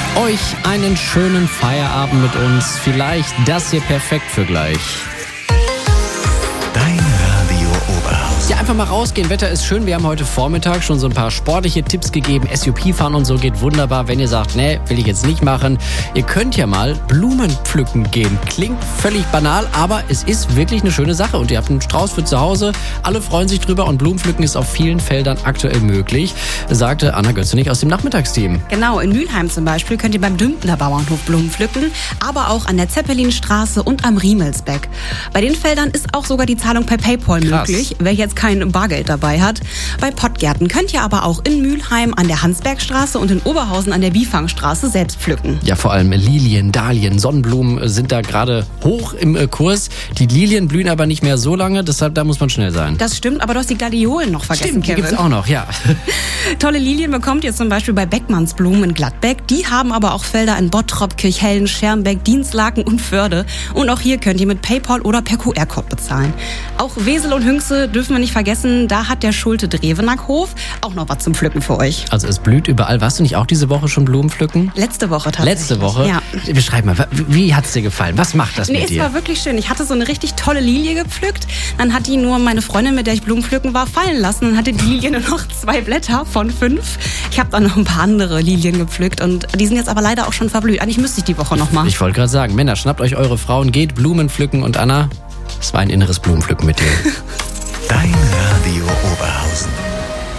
euch einen schönen Feierabend mit uns. Vielleicht das hier perfekt für gleich. Dein Radio Oberhausen. Ja, einfach mal rausgehen. Wetter ist schön. Wir haben heute Vormittag schon so ein paar sportliche Tipps gegeben. SUP fahren und so geht wunderbar. Wenn ihr sagt, nee, will ich jetzt nicht machen. Ihr könnt ja mal Blumen pflücken gehen. Klingt völlig banal, aber es ist wirklich eine schöne Sache. Und ihr habt einen Strauß für zu Hause. Alle freuen sich drüber und Blumenpflücken ist auf vielen Feldern aktuell möglich, sagte Anna Götzenich aus dem Nachmittagsteam. Genau, in Mülheim zum Beispiel könnt ihr beim Dümpner Bauernhof Blumen pflücken, aber auch an der Zeppelinstraße und am Riemelsbeck. Bei den Feldern ist auch sogar die Zahlung per PayPal möglich, wer jetzt kein Bargeld dabei hat. Bei Pottgärten könnt ihr aber auch in Mülheim an der Hansbergstraße und in Oberhausen an der Biefangstraße selbst pflücken. Ja, vor allem Lilien, Dahlien, Sonnenblumen sind da gerade hoch im Kurs. Die Lilien blühen aber nicht mehr so lange, deshalb da muss man schnell sein. Das stimmt, aber du hast die Gladiolen noch vergessen, Stimmt, die Kevin. gibt's auch noch, ja. Tolle Lilien bekommt ihr zum Beispiel bei Beckmanns Blumen in Gladbeck. Die haben aber auch Felder in Bottrop, Kirchhellen, Schermbeck, Dienstlaken und Förde. Und auch hier könnt ihr mit PayPal oder per QR-Code bezahlen. Auch Wesel und Hünxe dürfen wir nicht vergessen. Da hat der Schulte-Drevenack-Hof auch noch was zum Pflücken für euch. Also es blüht überall. Warst du nicht auch diese Woche schon Blumen pflücken? Letzte Woche tatsächlich. Letzte Woche? Ja. Beschreib mal, wie hat's dir gefallen? Was macht das mit Es dir? war wirklich schön. Ich hatte so eine richtig tolle Lilie gepflückt. Dann hat die nur meine Freundin, mit der ich Blumen pflücken war, fallen lassen. Dann hatte die Lilie nur noch 2 Blätter von 5. Ich habe dann noch ein paar andere Lilien gepflückt und die sind jetzt aber leider auch schon verblüht. Eigentlich müsste ich die Woche noch machen. Ich wollte gerade sagen, Männer, schnappt euch eure Frauen, geht Blumen pflücken und Anna, es war ein inneres Blumenpflücken mit dir. Dein Radio Oberhausen.